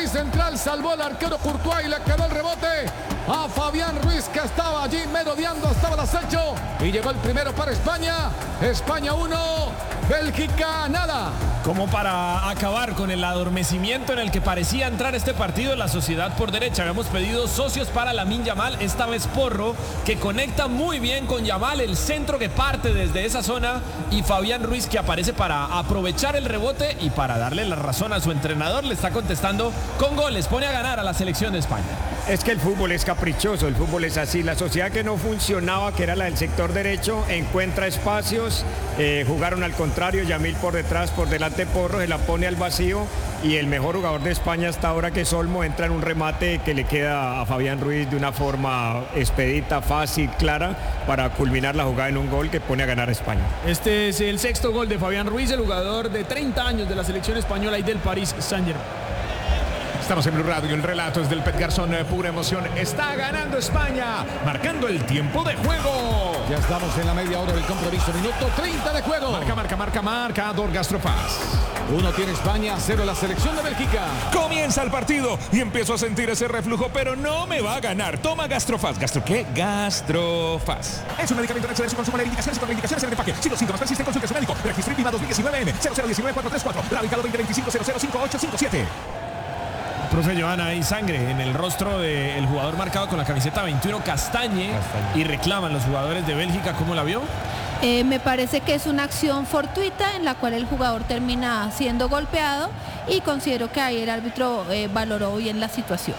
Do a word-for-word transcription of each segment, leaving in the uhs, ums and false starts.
carril central, salvó el arquero Courtois y le quedó el rebote a Fabián Ruiz, que estaba allí merodeando, estaba al acecho y llegó el primero para España. España uno, Bélgica nada. Como para acabar con el adormecimiento en el que parecía entrar este partido, la sociedad por derecha. Habíamos pedido socios para Lamine Yamal, esta vez Porro, que conecta muy bien con Yamal, el centro que parte desde esa zona, y Fabián Ruiz, que aparece para aprovechar el rebote y para darle la razón a su entrenador. Le está contestando con goles, pone a ganar a la selección de España. Es que el fútbol es caprichoso, el fútbol es así. La sociedad que no funcionaba, que era la del sector derecho, encuentra espacios, eh, jugaron al contrario, Yamil por detrás, por delante Porro, se la pone al vacío, y el mejor jugador de España hasta ahora, que es Olmo, entra en un remate que le queda a Fabián Ruiz de una forma expedita, fácil, clara, para culminar la jugada en un gol que pone a ganar a España. Este es el sexto gol de Fabián Ruiz, el jugador de treinta años de la selección española y del Paris Saint-Germain. Estamos en Blue Radio, el relato es del Pet Garzón, pura emoción. Está ganando España, marcando el tiempo de juego. Ya estamos en la media hora del compromiso, minuto treinta de juego. Marca, marca, marca, marcador Gastrofaz. Uno tiene España, cero la selección de Bélgica. Comienza el partido y empiezo a sentir ese reflujo, pero no me va a ganar. Toma Gastrofaz. ¿Gastro qué? Gastrofaz. Es un medicamento hecho de su consumo, la indicaciones y contraindicaciones en el empaque. Si los síntomas persisten, consulte a su médico. Registro INVIMA dos mil diecinueve N cero cero uno nueve cuatro tres cuatro. Radicado veinte veinticinco cero cero cinco ocho cinco siete. Profe Joana, hay sangre en el rostro del jugador marcado con la camiseta veintiuno, Castañe, Castañe, y reclaman los jugadores de Bélgica. ¿Cómo la vio? Eh, me parece que es una acción fortuita en la cual el jugador termina siendo golpeado, y considero que ahí el árbitro eh, valoró bien la situación.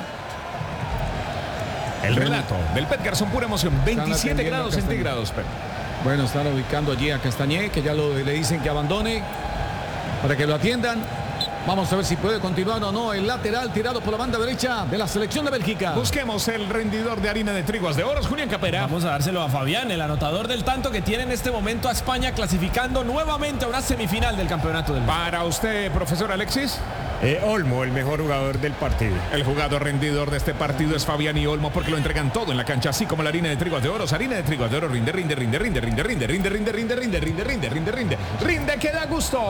El relato del Pet Garzón, pura emoción, veintisiete grados centígrados. Bueno, están ubicando allí a Castañé, que ya lo, le dicen que abandone para que lo atiendan. Vamos a ver si puede continuar o no el lateral tirado por la banda derecha de la selección de Bélgica. Busquemos el rendidor de harina de triguas de oros, Julián Capera. Vamos a dárselo a Fabián, el anotador del tanto que tiene en este momento a España clasificando nuevamente a una semifinal del campeonato del mundo. Para usted, profesor Alexis. Eh, Olmo, el mejor jugador del partido. El jugador rendidor de este partido es Fabián y Olmo, porque lo entregan todo en la cancha, así como la harina de triguas de oros. Harina de triguas de oro rinde, rinde, rinde, rinde, rinde, rinde, rinde, rinde, rinde, rinde, rinde, rinde, rinde, rinde, rinde, que da gusto.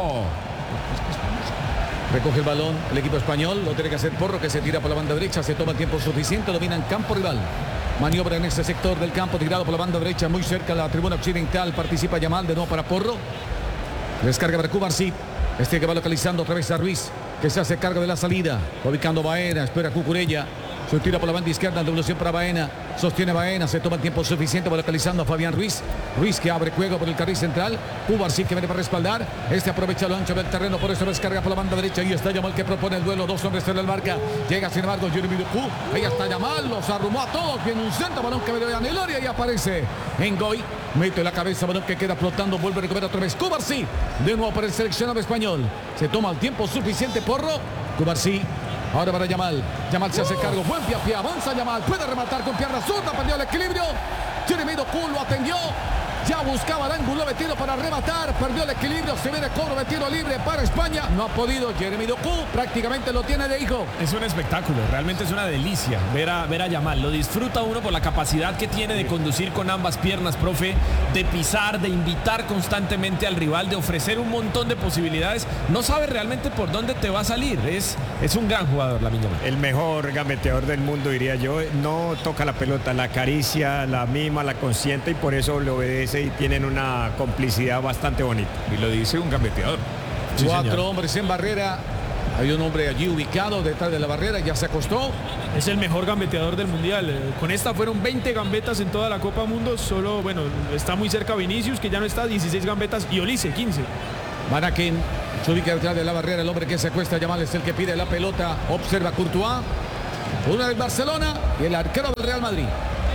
Recoge el balón el equipo español, lo tiene que hacer Porro, que se tira por la banda derecha, se toma el tiempo suficiente, domina en campo rival. Maniobra en ese sector del campo, tirado por la banda derecha, muy cerca de la tribuna occidental, participa Yamal, de nuevo para Porro. Descarga para Cubarsí, este que va localizando otra vez a Ruiz, que se hace cargo de la salida, ubicando Baena, espera Cucurella. Se tira por la banda izquierda, devolución para Baena. Sostiene Baena, se toma el tiempo suficiente para localizando a Fabián Ruiz. Ruiz que abre juego por el carril central. Cubarsí que viene para respaldar. Este aprovecha lo ancho del terreno, por eso descarga por la banda derecha. Y está Yamal que propone el duelo. Dos hombres en el marca. Llega sin embargo Jeremy Doku. Ahí está Yamal, los arrumó a todos. Viene un centro, balón que viene a Neloria y aparece Ngoy. Mete la cabeza, balón que queda flotando. Vuelve a recuperar otra vez Cubarsí. De nuevo para el seleccionado español. Se toma el tiempo suficiente Porro. Cubarsí. Ahora para Yamal. Yamal se hace cargo. Buen pie a pie. Avanza Yamal. Puede rematar con pierna zurda. Perdió el equilibrio. Jeremy Doku lo atendió. Ya buscaba el ángulo de tiro para rematar. Perdió el equilibrio. Se viene cobro de tiro libre para España. No ha podido. Jeremy Doku prácticamente lo tiene de hijo. Es un espectáculo. Realmente es una delicia ver a, ver a Yamal. Lo disfruta uno por la capacidad que tiene de conducir con ambas piernas, profe. De pisar, de invitar constantemente al rival, de ofrecer un montón de posibilidades. No sabe realmente por dónde te va a salir. Es, es un gran jugador, Lamine Yamal. El mejor gambeteador del mundo, diría yo. No toca la pelota, la acaricia, la mima, la consiente, y por eso le obedece y tienen una complicidad bastante bonita. Y lo dice un gambeteador. Sí, Cuatro señor. hombres en barrera. Hay un hombre allí ubicado detrás de la barrera, ya se acostó. Es el mejor gambeteador del mundial. Con esta fueron veinte gambetas en toda la Copa Mundo. Solo, bueno, está muy cerca Vinicius, que ya no está, dieciséis gambetas, y Olise, quince. Manakin se ubica detrás de la barrera. El hombre que se acuesta, Yamal, es el que pide la pelota. Observa Courtois. Uno del Barcelona y el arquero del Real Madrid.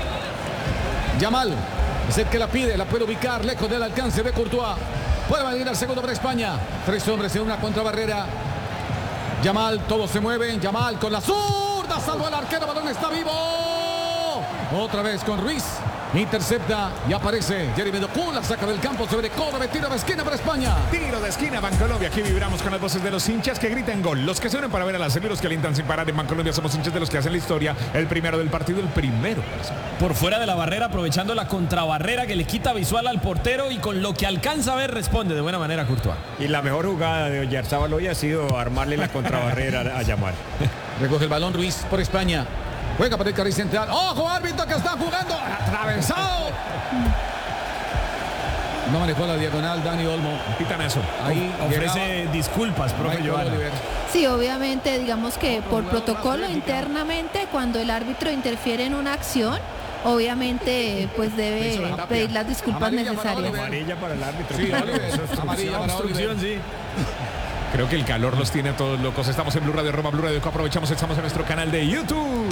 Yamal es el que la pide, la puede ubicar lejos del alcance de Courtois. Puede venir al segundo para España. Tres hombres en una contrabarrera. Yamal, todos se mueven. Yamal con la zurda, salvo el arquero, balón está vivo. Otra vez con Ruiz. Intercepta y aparece Jeremy Doku, la saca del campo sobre cobro, tiro de esquina para España. Tiro de esquina, Bancolombia. Aquí vibramos con las voces de los hinchas que gritan gol. Los que se unen para ver a las serie, los que alientan sin parar. En Bancolombia somos hinchas de los que hacen la historia. El primero del partido, el primero. Por fuera de la barrera, aprovechando la contrabarrera que le quita visual al portero, y con lo que alcanza a ver responde de buena manera Courtois. Y la mejor jugada de Oyarzábal hoy ha sido armarle la contrabarrera a Yamal. Recoge el balón Ruiz por España. Juega para el carril central. ¡Ojo, árbitro que está jugando! ¡Atravesado! No manejó la diagonal Dani Olmo. Pitanazo. Ahí ofrece llegaba disculpas, profe Michael Johanna. Oliver. Sí, obviamente, digamos que por protocolo internamente, cuando el árbitro interfiere en una acción, obviamente pues debe pedir las disculpas Amarilla para necesarias. Oliver. Amarilla para el árbitro. Sí, Oliver. Amarilla para Obstrucción, Oliver. sí. Creo que el calor los tiene a todos locos. Estamos en Blue Radio, Roma Blue Radio. Aprovechamos, estamos en nuestro canal de YouTube.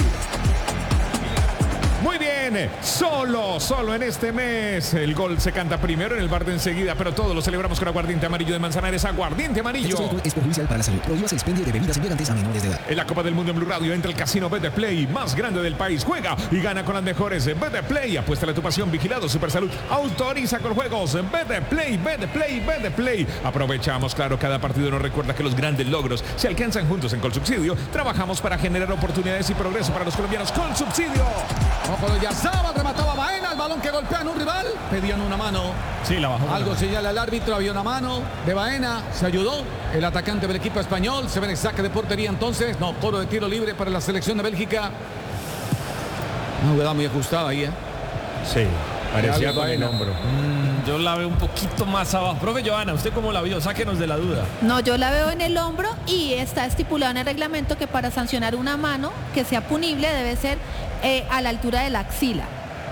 Muy bien, solo, solo en este mes. El gol se canta primero en el bar de enseguida, pero todos lo celebramos con aguardiente amarillo de Manzanares. Aguardiente amarillo. Este es perjudicial para la salud. Prohíbas el expendio de bebidas embriagantes a menores de edad. En la Copa del Mundo en Blue Radio entra el casino Betplay, más grande del país. Juega y gana con las mejores. Betplay, apuéstale a tu pasión. Vigilado Supersalud. Autoriza con juegos. Betplay, Betplay, Betplay. Aprovechamos, claro, cada partido nos recuerda que los grandes logros se alcanzan juntos en Colsubsidio. Trabajamos para generar oportunidades y progreso para los colombianos. Colsubsidio. Ojo, ya Sábal remataba Baena, el balón que golpea en un rival. Pedían una mano. Sí, la bajó. Algo señala el árbitro, había una mano de Baena, se ayudó el atacante del equipo español, se ve en saque de portería entonces, no, coro de tiro libre para la selección de Bélgica. Una jugada muy ajustada ahí, ¿eh? Sí, parecía Algo con el Baena. hombro. Mm, yo la veo un poquito más abajo. Profe Johanna, ¿usted cómo la vio? Sáquenos de la duda. No, yo la veo en el hombro y está estipulado en el reglamento que para sancionar una mano que sea punible debe ser eh, a la altura de la axila.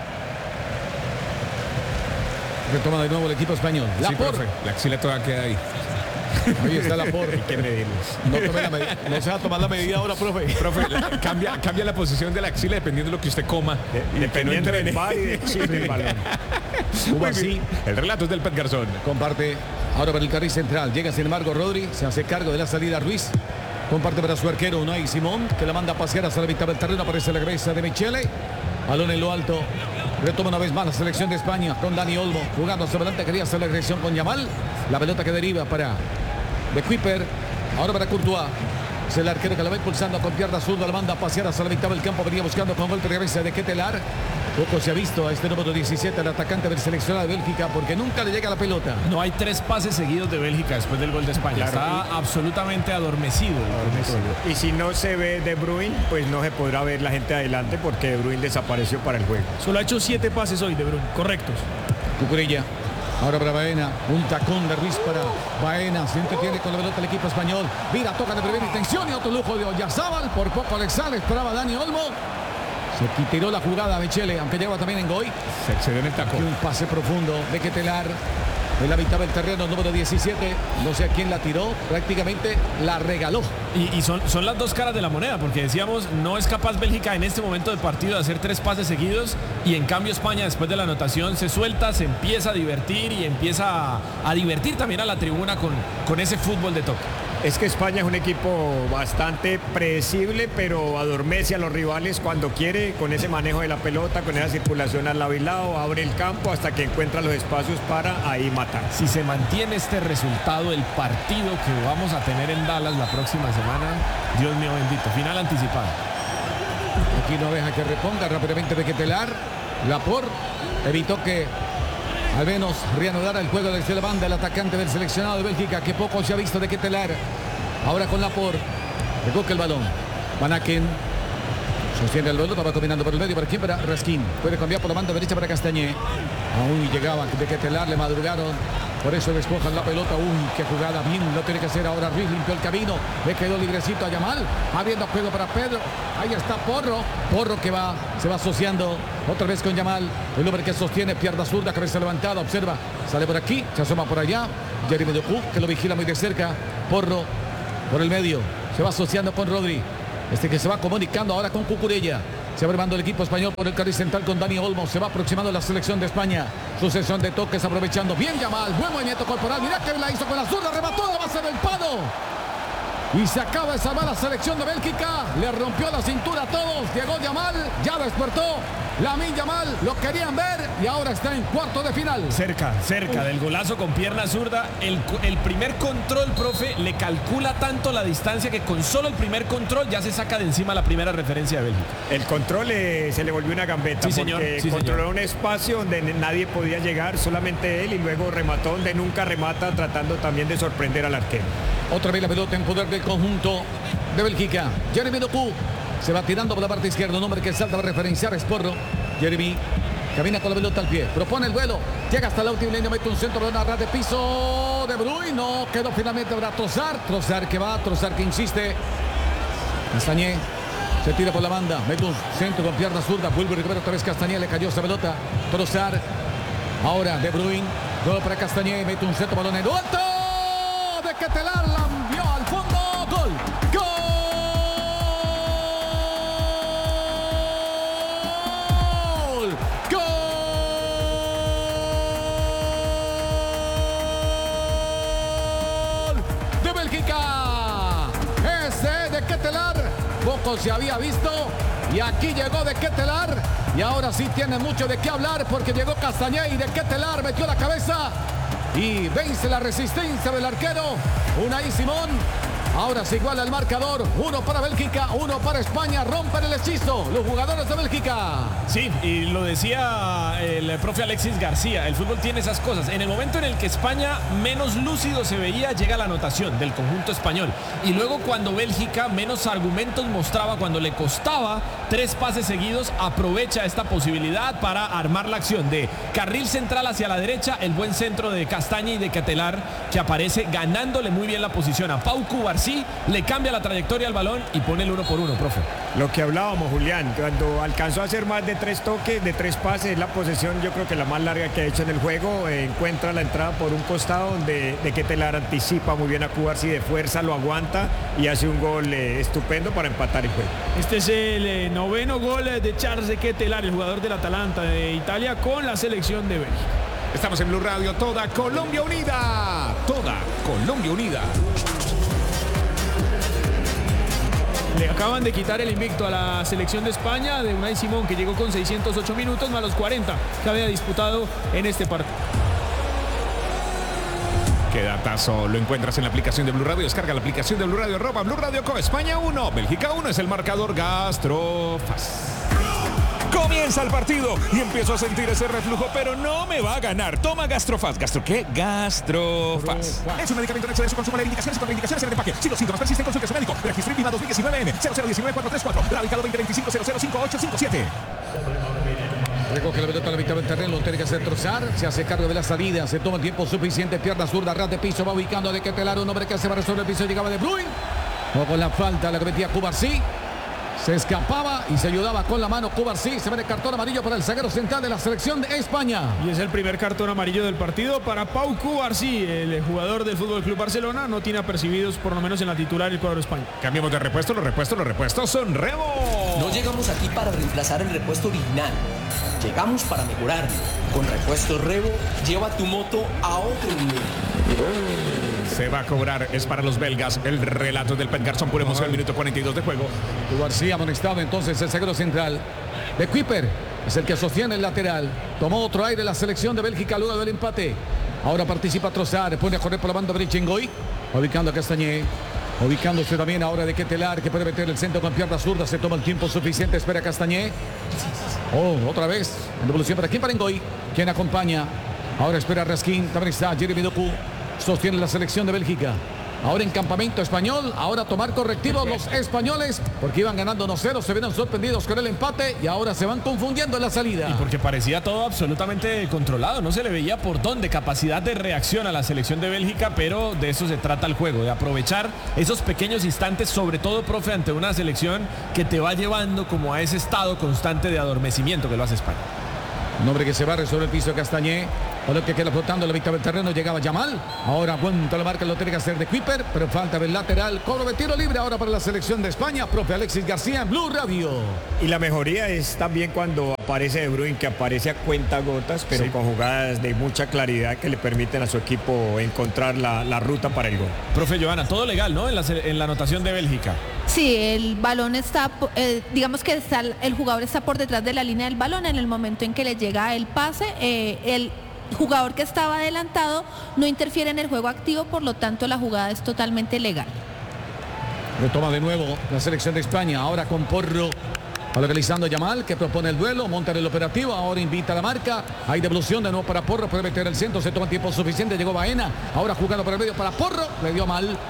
Retoma de nuevo el equipo español. La Sí, por. profe, la axila todavía queda ahí. Ahí está la por. Hay que medirlos. No, tome la medida. No se va a tomar la medida ahora, profe. Profe, la- cambia, cambia la posición de la axila dependiendo de lo que usted coma. De- Y dependiendo que no del entrene. bar y del chip del balón. Hubo así. El relato es del Pet Garzón. Comparte ahora para el carril central. Llega sin embargo Rodri. Se hace cargo de la salida Ruiz. Comparte para su arquero Unai Simón, que la manda a pasear hacia la mitad del terreno. Aparece la cabeza de Michele. Balón en lo alto. Retoma una vez más la selección de España con Dani Olmo. Jugando hacia adelante. Quería hacer la agresión con Yamal. La pelota que deriva para De Kuiper. Ahora para Courtois. Es el arquero que la va impulsando con pierna zurda. La manda a pasear hacia la mitad del campo. Venía buscando con golpe de cabeza de Ketelar. Poco se ha visto a este número diecisiete, el atacante del seleccionado de Bélgica, porque nunca le llega la pelota. No hay tres pases seguidos de Bélgica después del gol de España. Claro. Está absolutamente adormecido. Y si no se ve De Bruyne, pues no se podrá ver la gente adelante porque De Bruyne desapareció para el juego. Solo ha hecho siete pases hoy de Bruyne, correctos. Cucurella. Ahora para Baena. Un tacón de Ruiz para Baena. Se entretiene con la pelota el equipo español. Mira, toca de primera intención y otro lujo de Oyarzabal. Por poco Alexal esperaba Dani Olmo. Se tiró la jugada a Michele, aunque llegaba también en Goy. Se excedió en el taco. Y un pase profundo de Ketelar. En la mitad del terreno, número diecisiete. No sé a quién la tiró. Prácticamente la regaló. Y, y son, son las dos caras de la moneda, porque decíamos, no es capaz Bélgica en este momento del partido de hacer tres pases seguidos, y en cambio España después de la anotación se suelta, se empieza a divertir y empieza a, a divertir también a la tribuna con, con ese fútbol de toque. Es que España es un equipo bastante predecible, pero adormece a los rivales cuando quiere, con ese manejo de la pelota, con esa circulación al lado y lado, abre el campo hasta que encuentra los espacios para ahí matar. Si se mantiene este resultado, el partido que vamos a tener en Dallas la próxima semana, Dios mío bendito, final anticipado. Aquí no deja que reponga rápidamente de Ketelar. Lapor evitó que al menos reanudara el juego desde la banda el atacante del seleccionado de Bélgica, que poco se ha visto de Ketelar. Ahora con Lapor. Recoge el balón. Van Aken. Sostiene el balón, va combinando por el medio. ¿Para quién? Para Raskin. Puede cambiar por la banda derecha para Castañé. Aún llegaba de Ketelar, le madrugaron. Por eso despojan la pelota. Uy, qué jugada. Bien, lo tiene que hacer ahora Ruiz. Limpió el camino. Le quedó librecito a Yamal. Abriendo juego para Pedro. Ahí está Porro. Porro que va, se va asociando otra vez con Yamal. El hombre que sostiene, pierna zurda, cabeza levantada. Observa. Sale por aquí. Se asoma por allá. Jeremy Doku, que lo vigila muy de cerca. Porro por el medio. Se va asociando con Rodri. Este que se va comunicando ahora con Cucurella. Se va armando el equipo español por el carril central con Dani Olmo. Se va aproximando la selección de España. Sucesión de toques aprovechando. Bien Yamal. Buen movimiento corporal. Mirá que la hizo con la zurda. Remató a la base del palo. Y se acaba de salvar la selección de Bélgica. Le rompió la cintura a todos. Llegó Yamal. Ya despertó. Lamine Yamal. Lo querían ver. Y ahora está en cuarto de final. Cerca, cerca del golazo con pierna zurda. El, el primer control, profe, le calcula tanto la distancia que con solo el primer control ya se saca de encima la primera referencia de Bélgica. El control eh, se le volvió una gambeta Sí, señor. porque Sí, controló señor. un espacio donde nadie podía llegar, solamente él, y luego remató donde nunca remata, tratando también de sorprender al arquero. Otra vez la pelota en poder del conjunto de Bélgica. Jeremy Doku se va tirando por la parte izquierda. Un hombre que salta va a referenciar es Porro. Jeremy camina con la pelota al pie. Propone el vuelo. Llega hasta la última línea. Mete un centro de una ras de piso. De Bruyne. No quedó finalmente para Trossard. Trossard que va. Trossard que insiste. Castañé se tira por la banda. Mete un centro con pierna zurda. Vuelve a recuperar otra vez Castañé. Le cayó esa pelota. Trossard. Ahora De Bruyne. Luego para Castañé. Mete un centro balón en alto. De Ketelaere la envió al fondo. Gol. Gol. Gol. De Bélgica. Ese de Ketelaere. Poco se había visto. Y aquí llegó de Ketelaere. Y ahora sí tiene mucho de qué hablar porque llegó Castañé y de Ketelaere metió la cabeza. Y vence la resistencia del arquero Unai Simón. Ahora se iguala el marcador. Uno para Bélgica, uno para España. Rompen el hechizo los jugadores de Bélgica. Sí, y lo decía el profe Alexis García. El fútbol tiene esas cosas. En el momento en el que España menos lúcido se veía, llega la anotación del conjunto español. Y luego cuando Bélgica menos argumentos mostraba, cuando le costaba tres pases seguidos, aprovecha esta posibilidad para armar la acción de carril central hacia la derecha. El buen centro de Castañé y de Ketelaere, que aparece ganándole muy bien la posición a Pau Cubarsí. Le cambia la trayectoria al balón y pone el uno por uno, profe. Lo que hablábamos, Julián, cuando alcanzó a hacer más de tres toques, de tres pases, la posesión yo creo que la más larga que ha hecho en el juego. Eh, encuentra la entrada por un costado donde de Ketelaere anticipa muy bien a Cubarsí, de fuerza lo aguanta y hace un gol eh, estupendo para empatar el juego. Este es el eh, noveno gol de Charles de Ketelaere, el jugador del Atalanta de Italia, con la selección de Bélgica. Estamos en Blue Radio, toda Colombia unida. Toda Colombia unida. Le acaban de quitar el invicto a la selección de España de Unai Simón, que llegó con seiscientos ocho minutos más los cuarenta que había disputado en este partido. Qué datazo lo encuentras en la aplicación de Blue Radio. Descarga la aplicación de Blue Radio, arroba Blue Radio Co. España uno, Bélgica uno es el marcador. Gastrofas. Comienza el partido y empiezo a sentir ese reflujo, pero no me va a ganar. Toma Gastrofaz. ¿Gastro qué? Gastrofaz. Es un medicamento en exceso. Consumo, indicaciones y contraindicaciones en el empaque. Si los síntomas persisten, consulte a su médico. Registro INVIMA dos mil diecinueve N cero cero uno nueve cuatro tres cuatro. Radicado veinte veinticinco cero cero cinco ocho cinco siete. Recoge la pelota a la mitad del terreno, lo tiene que hacer Trossard. Se hace cargo de la salida, se toma el tiempo suficiente. Pierna zurda, ras de piso, va ubicando de Ketelaere. Un hombre que se va a resolver el piso, llegaba De Bruyne. O con la falta, la cometía Cubarsí. Se escapaba y se ayudaba con la mano Cubarsí. Se ve el cartón amarillo para el zaguero central de la selección de España. Y es el primer cartón amarillo del partido para Pau Cubarsí, el jugador del Fútbol Club Barcelona. No tiene apercibidos, por lo menos en la titular, el cuadro de España. Cambiamos de repuesto, los repuestos, los repuestos son Revo. No llegamos aquí para reemplazar el repuesto original. Llegamos para mejorarlo. Con repuesto Revo, lleva tu moto a otro nivel. Se va a cobrar, es para los belgas. El relato del Pet Garzón, pura emoción, minuto cuarenta y dos de juego. Cubarsí amonestado entonces el zaguero central. De Kuiper es el que sostiene el lateral. Tomó otro aire la selección de Bélgica luego del empate. Ahora participa Trossard, pone a correr por la banda derecha en Goy, ubicando a Castañé. Ubicándose también ahora de Ketelaere, que puede meter el centro con pierna zurda. Se toma el tiempo suficiente, espera Castañé. Oh, otra vez. En devolución para quién, para Ngoy, quien acompaña. Ahora espera Raskin, también está Jeremy Doku. Sostiene la selección de Bélgica. Ahora en campamento español, ahora tomar correctivos los españoles, porque iban ganando uno cero, se vieron sorprendidos con el empate y ahora se van confundiendo en la salida. Y porque parecía todo absolutamente controlado, no se le veía por dónde, capacidad de reacción a la selección de Bélgica, pero de eso se trata el juego, de aprovechar esos pequeños instantes, sobre todo, profe, ante una selección que te va llevando como a ese estado constante de adormecimiento que lo hace España. Un hombre que se barre sobre el piso, Castañé. O lo que queda flotando la mitad del terreno, llegaba Yamal. Ahora aguanta la marca, lo tiene que hacer de Kuiper, pero falta del lateral. Cobro de tiro libre ahora para la selección de España. Profe Alexis García en Blue Radio. Y la mejoría es también cuando aparece De Bruyne, que aparece a cuentagotas, pero sí, con jugadas de mucha claridad que le permiten a su equipo encontrar la, la ruta para el gol. Profe Johanna, todo legal, ¿no? En la, en la anotación de Bélgica. Sí, el balón está, eh, digamos que está, el jugador está por detrás de la línea del balón en el momento en que le llega el pase. Eh, el jugador que estaba adelantado no interfiere en el juego activo, por lo tanto la jugada es totalmente legal. Retoma de nuevo la selección de España, ahora con Porro. Localizando a Yamal, que propone el duelo, monta el operativo, ahora invita a la marca. Hay devolución de nuevo para Porro, puede meter el centro, se toma tiempo suficiente, llegó Baena. Ahora jugando por el medio para Porro, le dio mal.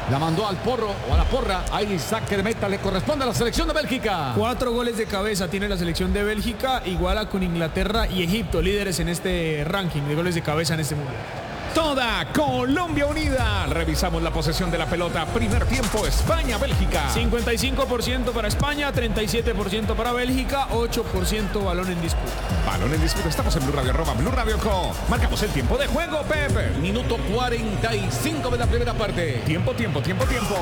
La mandó al porro o a la porra. Ahí saque de meta, le corresponde a la selección de Bélgica. Cuatro goles de cabeza tiene la selección de Bélgica, iguala con Inglaterra y Egipto, líderes en este ranking de goles de cabeza en este mundial. Toda Colombia unida. Revisamos la posesión de la pelota. Primer tiempo, España-Bélgica. cincuenta y cinco por ciento para España, treinta y siete por ciento para Bélgica, ocho por ciento balón en disputa. Balón en disputa. Estamos en Blue Radio, arroba Blue Radio Co. Marcamos el tiempo de juego, Pepe. Minuto cuarenta y cinco de la primera parte. Tiempo, tiempo, tiempo, tiempo.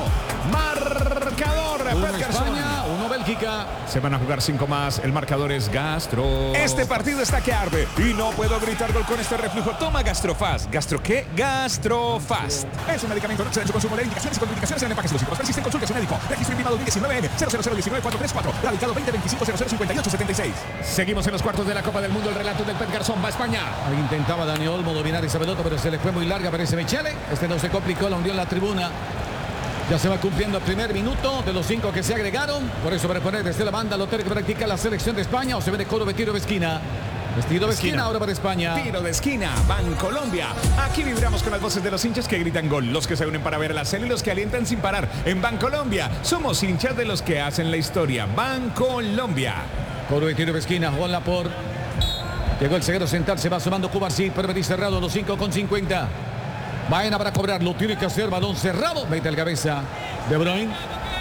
Marcador. Uno Peterson. España, uno Bélgica. Se van a jugar cinco más. El marcador es Gastro. Este partido está que arde. Y no puedo gritar gol con este reflujo. Toma Gastrofast. ¿Gastro qué? Gastrofast. Es un medicamento. No excede en su consumo. Leer indicaciones y contraindicaciones en el empaque exclusivo. Persisten, consulte a su médico. Registro intimado diecinueve M cero cero cero uno nueve cuatro tres cuatro. Radicado veinte veinticinco cero cero cincuenta y ocho setenta y seis. Seguimos en los cuartos de la Copa del Mundo. El relato del Pep Garzón. Va a España. Ahí intentaba Dani Olmo dominar esa pelota, pero se le fue muy larga. Parece Michele. Este no se complicó. La hundió en la tribuna. Ya se va cumpliendo el primer minuto de los cinco que se agregaron. Por eso para poner desde la banda lo tiene que practicar la selección de España. O se ve de coro de tiro de esquina. Vestido de esquina, esquina ahora para España. Tiro de esquina, Bancolombia. Aquí vibramos con las voces de los hinchas que gritan gol. Los que se unen para ver la serie y los que alientan sin parar. En Bancolombia somos hinchas de los que hacen la historia. Bancolombia. Coro de tiro de esquina, Juan Laporte. Llegó el zaguero central, se va sumando Cubarsí. Permití cerrado los cinco con cincuenta. Baena para cobrarlo, tiene que hacer balón cerrado. Mete el cabeza De Bruyne.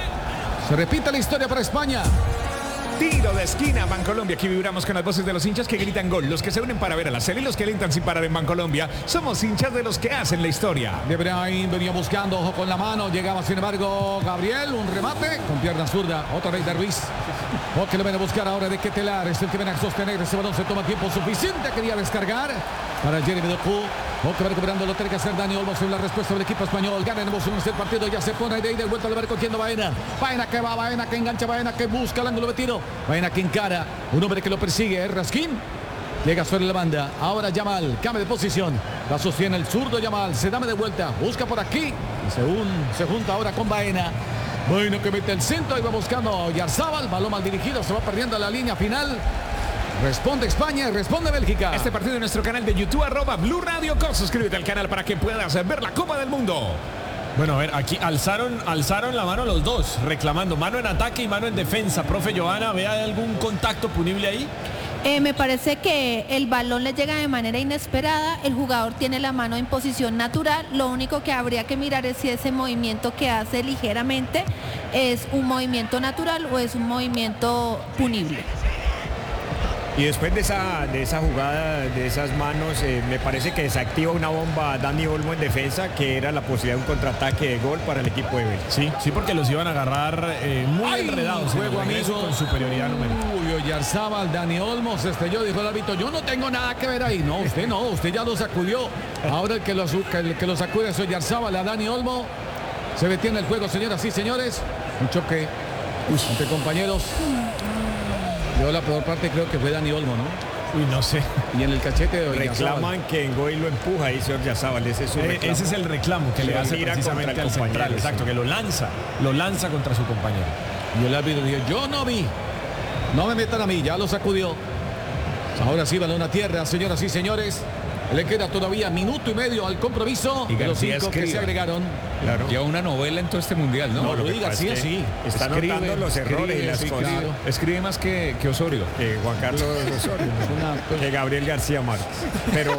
Se repite la historia para España. Tiro de esquina, Bancolombia. Aquí vibramos con las voces de los hinchas que gritan gol. Los que se unen para ver a la serie y los que alientan sin parar en Bancolombia. Somos hinchas de los que hacen la historia. De Bruyne venía buscando, ojo con la mano. Llegaba sin embargo Gabriel, un remate con pierna zurda. Otra vez de Ruiz. O que lo viene a buscar ahora de Ketelar. Es el que viene a sostener. Ese balón se toma tiempo suficiente. Quería descargar para Jeremy Doku. O que va recuperando, lo tiene que hacer Dani Olmo. La respuesta del equipo español. Gana en emoción el partido. Ya se pone de ahí de vuelta. Le va recogiendo Baena. Baena que va, Baena que engancha, Baena que busca el ángulo de tiro. Baena que encara. Un hombre que lo persigue. Es Raskin. Llega sobre la banda. Ahora Yamal. Cambia de posición. La sostiene el zurdo Yamal. Se dame de vuelta. Busca por aquí. Y se, un, se junta ahora con Baena. Bueno, que mete el centro. Ahí va buscando Yarzábal. Balón mal dirigido. Se va perdiendo la línea final. Responde España y responde Bélgica. Este partido en nuestro canal de YouTube, arroba Blue Radio Co. Suscríbete al canal para que puedas ver la Copa del Mundo. Bueno, a ver, aquí alzaron, alzaron la mano los dos, reclamando mano en ataque y mano en defensa. Profe Johanna, ¿ve algún contacto punible ahí? Eh, me parece que el balón le llega de manera inesperada, el jugador tiene la mano en posición natural, lo único que habría que mirar es si ese movimiento que hace ligeramente es un movimiento natural o es un movimiento punible. Y después de esa, de esa jugada, de esas manos, eh, me parece que desactiva una bomba Dani Olmo en defensa, que era la posibilidad de un contraataque de gol para el equipo de Bélgica. Sí, sí, porque los iban a agarrar eh, muy Ay, enredados. Juego amigo con superioridad numérica. Uy, Yarzábal, Dani Olmo se estrelló, dijo el árbitro, yo no tengo nada que ver ahí. No, usted no, usted ya lo sacudió. Ahora el que lo, el que lo sacude es Yarzábal, a Dani Olmo. Se detiene el juego, señoras y señores. Un choque Uy, entre compañeros. Yo la peor parte creo que fue Dani Olmo, ¿no? Uy, no sé. Y en el cachete de reclaman que Ngoy lo empuja y señor Yarzábal. Ese es, eh, ese es el reclamo que sí, le hace precisamente al central. Exacto, que lo lanza, lo lanza contra su compañero. Y el árbitro dijo, yo no vi. No me metan a mí, ya lo sacudió. Ahora sí, balón a tierra, señoras y señores. Le queda todavía minuto y medio al compromiso y de los cinco que se agregaron. Claro. Lleva una novela en todo este mundial, ¿no? No, lo diga, sí, sí. Está escribe, anotando los errores escribe, y las sí, cosas. Claro. Escribe más que, que Osorio. Que Juan Carlos Osorio. ¿no? Que Gabriel García Márquez. Pero,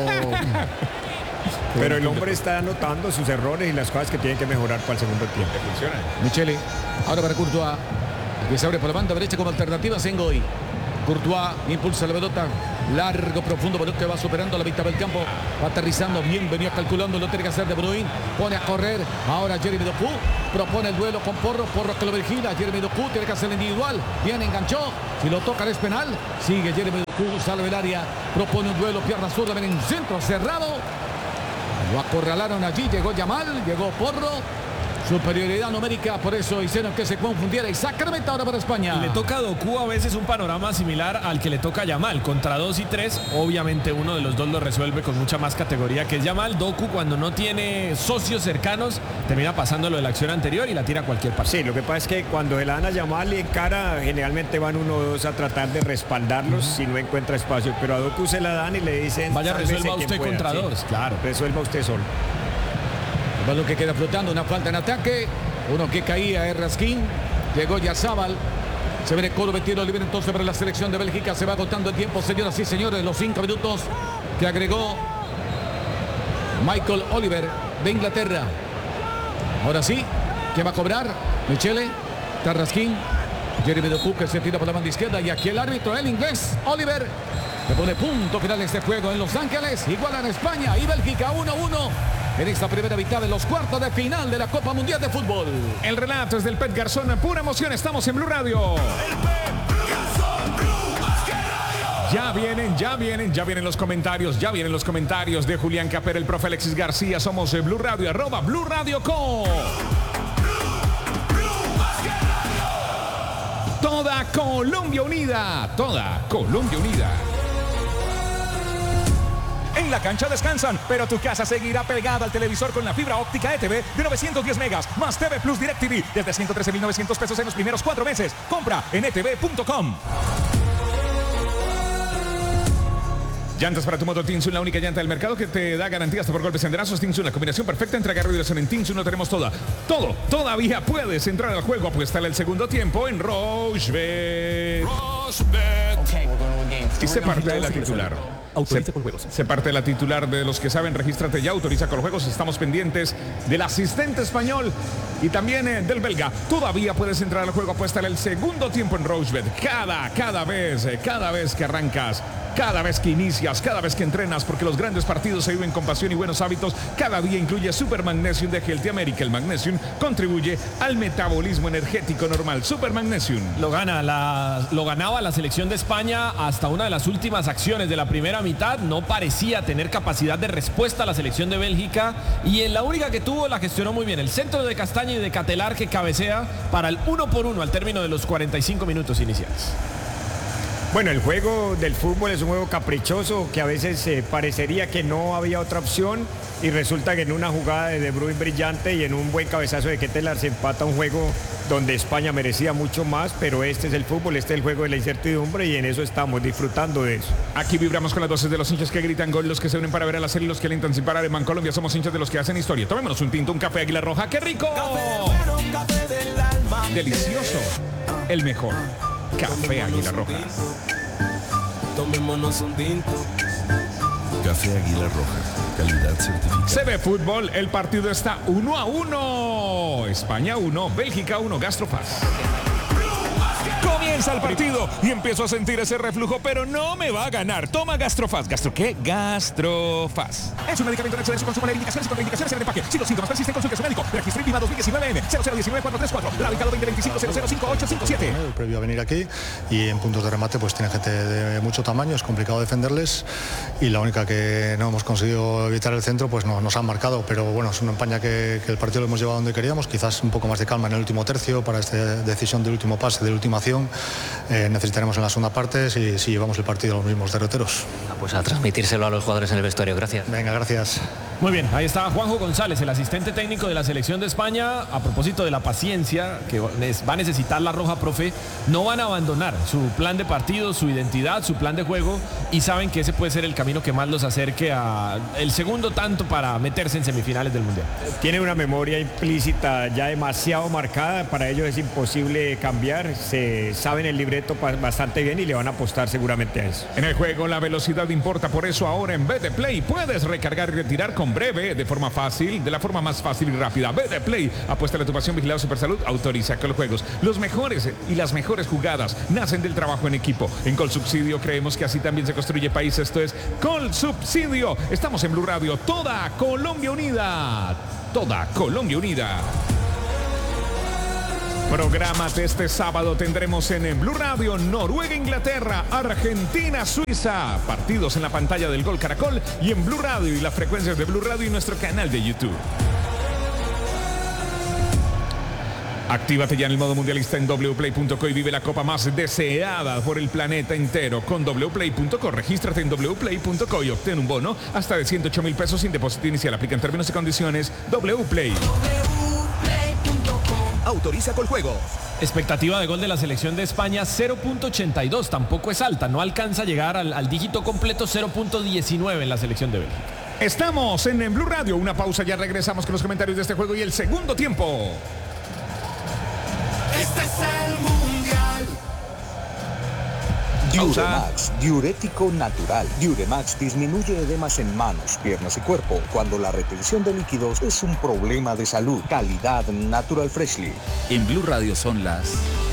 pero el hombre está anotando sus errores y las cosas que tienen que mejorar para el segundo tiempo. Funciona. Michele, ahora para Courtois. Que se abre por la banda derecha como alternativa Sengoy. Courtois impulsa la pelota, largo, profundo, balón que va superando la mitad del campo, va aterrizando bien, venía calculando, lo tiene que hacer De Bruyne, pone a correr, ahora Jeremy Doku, propone el duelo con Porro, Porro que lo vigila, Jeremy Doku tiene que hacer el individual, bien enganchó, si lo toca es penal, sigue Jeremy Doku, sale del área, propone un duelo, pierna zurda, ven en centro cerrado, lo acorralaron allí, llegó Yamal, llegó Porro. Superioridad numérica, por eso hicieron que se confundiera y Sacramento ahora para España. Le toca a Doku a veces un panorama similar al que le toca a Yamal. Contra dos y tres, obviamente uno de los dos lo resuelve con mucha más categoría que es Yamal. Doku, cuando no tiene socios cercanos, termina pasándolo de la acción anterior y la tira a cualquier parte. Sí, lo que pasa es que cuando se la dan a Yamal y en cara, generalmente van uno o dos a tratar de respaldarlos uh-huh. si no encuentra espacio. Pero a Doku se la dan y le dicen... Vaya, resuelva usted contra sí, dos. Claro, resuelva usted solo. El balón que queda flotando, una falta en ataque. Uno que caía es Raskin. Llegó Yazábal. Se viene Colo tiro libre entonces para la selección de Bélgica. Se va agotando el tiempo, señoras y señores. Los cinco minutos que agregó Michael Oliver de Inglaterra. Ahora sí, ¿quién va a cobrar? Michele, Tarrasquín, Jeremy Doku, que se tira por la banda izquierda. Y aquí el árbitro, el inglés, Oliver, le pone punto final a este juego en Los Ángeles. Igualan España y Bélgica uno uno. En esta primera mitad de los cuartos de final de la Copa Mundial de Fútbol. El relato es del Pet Garzón, pura emoción, estamos en Blue Radio. Ya vienen, ya vienen, ya vienen los comentarios, ya vienen los comentarios de Julián Capera, el profe Alexis García. Somos Blue Radio, arroba Blue Radio Co. Toda Colombia unida, toda Colombia unida. En la cancha descansan, pero tu casa seguirá pegada al televisor con la fibra óptica E T V de novecientos diez megas más T V Plus DirecTV desde ciento trece mil novecientos pesos en los primeros cuatro meses. Compra en e t v punto com. Llantas para tu moto Tinsun, la única llanta del mercado que te da garantía hasta por golpes enderazos. Tinsun, la combinación perfecta entre agarre y dirección. En Tinsun lo tenemos toda. Todo, todavía puedes entrar al juego. Apuéstale el segundo tiempo en Rochebet. Y se parte de la titular. Autoriza con juegos. Se parte de la titular de los que saben, regístrate ya, autoriza con juegos. Estamos pendientes del asistente español y también eh, del belga. Todavía puedes entrar al juego, apuéstale el segundo tiempo en Rochebet. Cada, cada vez, eh, cada vez que arrancas, cada vez que inicias, cada vez que entrenas, porque los grandes partidos se viven con pasión y buenos hábitos. Cada día incluye Super Magnesium de Healthy America. El Magnesium contribuye al metabolismo energético normal. Super Magnesium. Lo gana, la, lo ganaba la selección de España hasta una de las últimas acciones de la primera mitad. No parecía tener capacidad de respuesta a la selección de Bélgica y en la única que tuvo la gestionó muy bien. El centro de Castaña y de Catelar que cabecea para el uno por uno al término de los cuarenta y cinco minutos iniciales. Bueno, el juego del fútbol es un juego caprichoso que a veces eh, parecería que no había otra opción y resulta que en una jugada de De Bruyne brillante y en un buen cabezazo de Ketelaar se empata un juego donde España merecía mucho más, pero este es el fútbol, este es el juego de la incertidumbre y en eso estamos, disfrutando de eso. Aquí vibramos con las voces de los hinchas que gritan gol, los que se unen para ver a la serie y los que alientan sin parar. En Bancolombia somos hinchas de los que hacen historia. Tomémonos un tinto, un café Águila Roja. ¡Qué rico! Café, bueno, café del alma. Delicioso. El mejor. Café Águila Roja. Tomémonos un tinto. Café Águila Roja, calidad certificada. Se ve fútbol, el partido está uno a uno. España uno, Bélgica uno, Gastrofaz. Comienza el partido y empiezo a sentir ese reflujo, pero no me va a ganar. Toma Gastrofaz. ¿Gastro qué? Gastrofaz. Es un medicamento en exceso, consumo de indicaciones y contraindicaciones en el empaque. Si los síntomas persisten, consulte a su médico. Registro INVIMA dos mil diecinueve N cero cero uno nueve cuatro tres cuatro. Radicado veinte veinticinco cero cero cinco ocho cinco siete. Previo a venir aquí y en puntos de remate pues tiene gente de mucho tamaño, es complicado defenderles y la única que no hemos conseguido evitar el centro pues no, nos han marcado, pero bueno, es una España que, que el partido lo hemos llevado donde queríamos, quizás un poco más de calma en el último tercio para esta decisión del último pase, de la última acción. Eh, necesitaremos en la segunda parte si, si llevamos el partido a los mismos derroteros. Pues a transmitírselo a los jugadores en el vestuario, gracias. Venga, gracias. Muy bien, ahí está Juanjo González, el asistente técnico de la selección de España. A propósito de la paciencia que va a necesitar la Roja, profe, no van a abandonar su plan de partido, su identidad, su plan de juego y saben que ese puede ser el camino que más los acerque a el segundo tanto para meterse en semifinales del Mundial. Tiene una memoria implícita ya demasiado marcada, para ellos es imposible cambiar, se saben el libreto bastante bien y le van a apostar seguramente a eso. En el juego la velocidad importa, por eso ahora en B T Play puedes recargar y retirar con breve, de forma fácil, de la forma más fácil y rápida. B T Play, apuesta a tu pasión, vigilado Supersalud, autoriza con los juegos. Los mejores y las mejores jugadas nacen del trabajo en equipo. En Colsubsidio creemos que así también se construye país. Esto es Colsubsidio. Estamos en Blue Radio, toda Colombia unida. Toda Colombia unida. Prográmate este sábado, tendremos en Blue Radio Noruega, Inglaterra, Argentina, Suiza. Partidos en la pantalla del Gol Caracol y en Blue Radio y las frecuencias de Blue Radio y nuestro canal de YouTube. Actívate ya en el modo mundialista en doble u play punto co y vive la copa más deseada por el planeta entero con doble u play punto co. Regístrate en doble u play punto co y obtén un bono hasta de ciento ocho mil pesos sin depósito inicial. Aplica en términos y condiciones. W Play. Autoriza con juegos. Expectativa de gol de la selección de España cero punto ochenta y dos, tampoco es alta, no alcanza a llegar al, al dígito completo cero punto diecinueve en la selección de Bélgica. Estamos en Blue Radio, una pausa, ya regresamos con los comentarios de este juego y el segundo tiempo. Este es el Mundial. Diuremax, diurético natural. Diuremax disminuye edemas en manos, piernas y cuerpo cuando la retención de líquidos es un problema de salud. Calidad Natural Freshly. En Blue Radio son las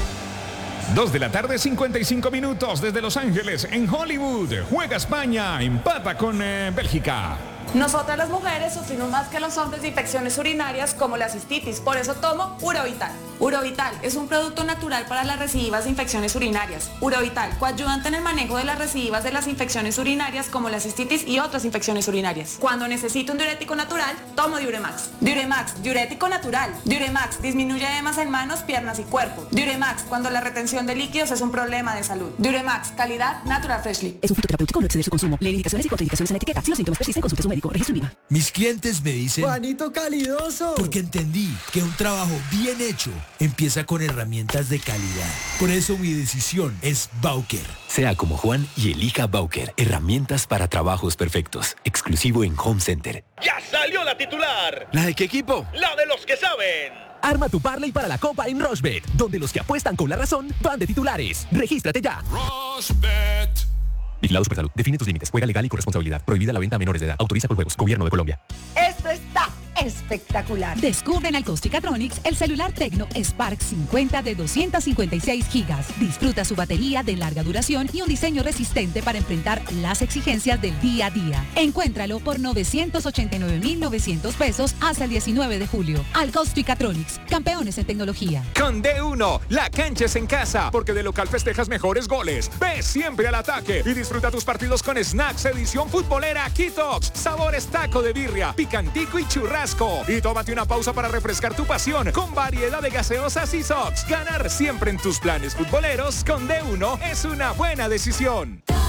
dos de la tarde, cincuenta y cinco minutos desde Los Ángeles. En Hollywood juega España, empata con eh, Bélgica. Nosotras las mujeres sufrimos más que los hombres de infecciones urinarias como la cistitis, por eso tomo Urovital. Urovital es un producto natural para las recidivas de infecciones urinarias. Urovital coayudante en el manejo de las recidivas de las infecciones urinarias como la cistitis y otras infecciones urinarias. Cuando necesito un diurético natural, tomo Diuremax. Diuremax, diurético natural. Diuremax disminuye edemas en manos, piernas y cuerpo. Diuremax cuando la retención de líquidos es un problema de salud. Diuremax, calidad Natural Freshly. Es un fitoterapéutico, no excede su consumo. Lee indicaciones y contraindicaciones en la etiqueta. Si los síntomas persisten, consulte a su médico. Registro I V A. Mis clientes me dicen Juanito Calidoso, porque entendí que un trabajo bien hecho empieza con herramientas de calidad. Por eso mi decisión es Bowker. Sea como Juan y elija Bowker. Herramientas para trabajos perfectos. Exclusivo en Home Center. ¡Ya salió la titular! ¿La de qué equipo? ¡La de los que saben! Arma tu parlay para la Copa en Rushbet, donde los que apuestan con la razón van de titulares. Regístrate ya. Rushbet. Vigilado Supersalud. Define tus límites. Juega legal y con responsabilidad. Prohibida la venta a menores de edad. Autoriza con juegos. Gobierno de Colombia. Esto está espectacular. Descubre en Alcostricatronics el celular Tecno Spark cincuenta de doscientos cincuenta y seis gigas. Disfruta su batería de larga duración y un diseño resistente para enfrentar las exigencias del día a día. Encuéntralo por novecientos ochenta y nueve mil novecientos pesos hasta el diecinueve de julio. Alcostricatronics, campeones en tecnología. Con D uno, la cancha es en casa, porque de local festejas mejores goles. Ve siempre al ataque y disfruta tus partidos con Snacks edición futbolera Kitox. Sabores taco de birria, picantico y churrasco. Y tómate una pausa para refrescar tu pasión con variedad de gaseosas y sox. Ganar siempre en tus planes futboleros con D uno es una buena decisión.